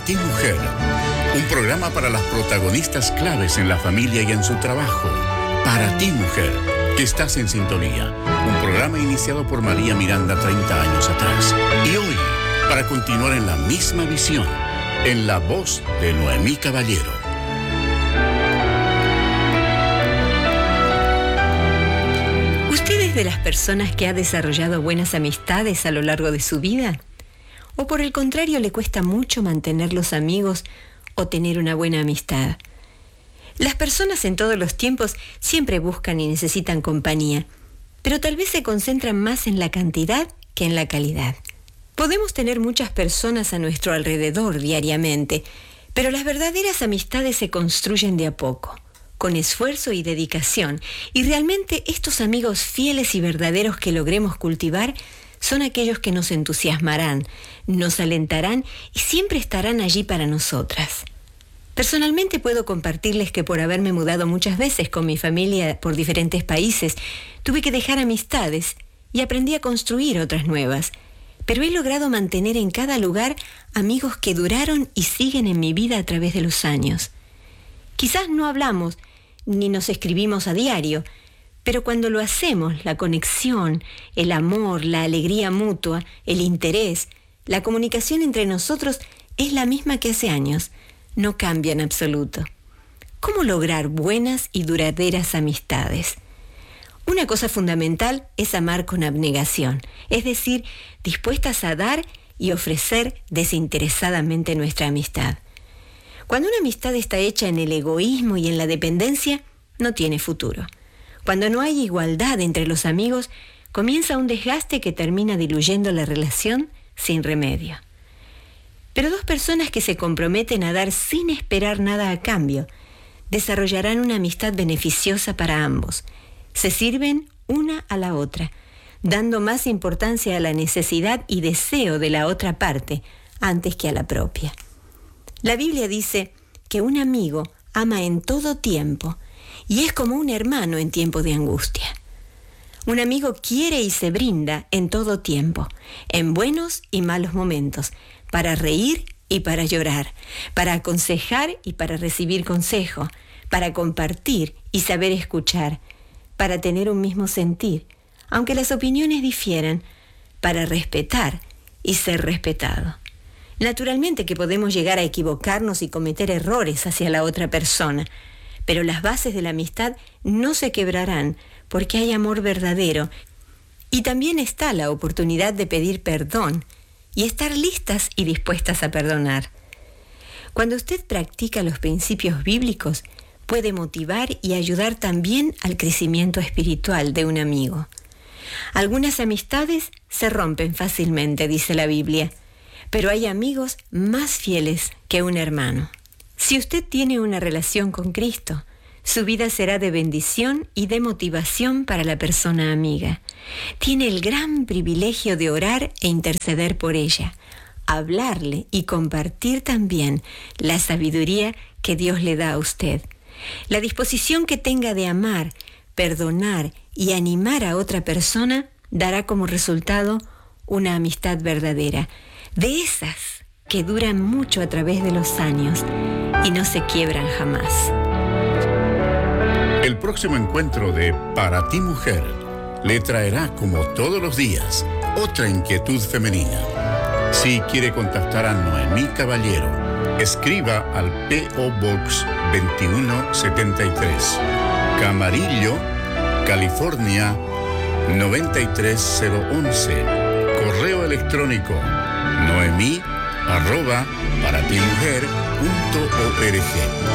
ti, mujer. Un programa para las protagonistas claves en la familia y en su trabajo. Para ti, mujer, que estás en sintonía. Un programa iniciado por María Miranda 30 años atrás. Y hoy, para continuar en la misma visión, en la voz de Noemí Caballero. ¿Usted es de las personas que ha desarrollado buenas amistades a lo largo de su vida? ¿O por el contrario le cuesta mucho mantener los amigos o tener una buena amistad? Las personas en todos los tiempos siempre buscan y necesitan compañía, pero tal vez se concentran más en la cantidad que en la calidad. Podemos tener muchas personas a nuestro alrededor diariamente, pero las verdaderas amistades se construyen de a poco, con esfuerzo y dedicación, y realmente estos amigos fieles y verdaderos que logremos cultivar son aquellos que nos entusiasmarán, nos alentarán y siempre estarán allí para nosotras. Personalmente puedo compartirles que por haberme mudado muchas veces con mi familia por diferentes países, tuve que dejar amistades y aprendí a construir otras nuevas. Pero he logrado mantener en cada lugar amigos que duraron y siguen en mi vida a través de los años. Quizás no hablamos ni nos escribimos a diario, pero cuando lo hacemos, la conexión, el amor, la alegría mutua, el interés, la comunicación entre nosotros es la misma que hace años. No cambia en absoluto. ¿Cómo lograr buenas y duraderas amistades? Una cosa fundamental es amar con abnegación, es decir, dispuestas a dar y ofrecer desinteresadamente nuestra amistad. Cuando una amistad está hecha en el egoísmo y en la dependencia, no tiene futuro. Cuando no hay igualdad entre los amigos, comienza un desgaste que termina diluyendo la relación sin remedio. Pero dos personas que se comprometen a dar sin esperar nada a cambio, desarrollarán una amistad beneficiosa para ambos. Se sirven una a la otra, dando más importancia a la necesidad y deseo de la otra parte antes que a la propia. La Biblia dice que un amigo ama en todo tiempo y es como un hermano en tiempo de angustia. Un amigo quiere y se brinda en todo tiempo, en buenos y malos momentos, para reír y para llorar, para aconsejar y para recibir consejo, para compartir y saber escuchar, para tener un mismo sentir, aunque las opiniones difieran, para respetar y ser respetado. Naturalmente que podemos llegar a equivocarnos y cometer errores hacia la otra persona, pero las bases de la amistad no se quebrarán porque hay amor verdadero y también está la oportunidad de pedir perdón y estar listas y dispuestas a perdonar. Cuando usted practica los principios bíblicos, puede motivar y ayudar también al crecimiento espiritual de un amigo. Algunas amistades se rompen fácilmente, dice la Biblia, pero hay amigos más fieles que un hermano. Si usted tiene una relación con Cristo, su vida será de bendición y de motivación para la persona amiga. Tiene el gran privilegio de orar e interceder por ella, hablarle y compartir también la sabiduría que Dios le da a usted. La disposición que tenga de amar, perdonar y animar a otra persona dará como resultado una amistad verdadera, de esas que duran mucho a través de los años y no se quiebran jamás. El próximo encuentro de Para ti, mujer le traerá, como todos los días, otra inquietud femenina. Si quiere contactar a Noemí Caballero, escriba al P.O. Box 2173, Camarillo, California 93011. Correo electrónico noemi@paratimujer.org.